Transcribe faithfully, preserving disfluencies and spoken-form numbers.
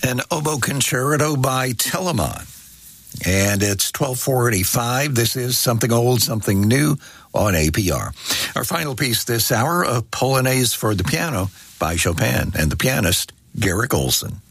an oboe concerto by Telemann. And it's twelve forty-five. This is Something Old, Something New on A P R. Our final piece this hour, a Polonaise for the piano by Chopin and the pianist Garrick Ohlson.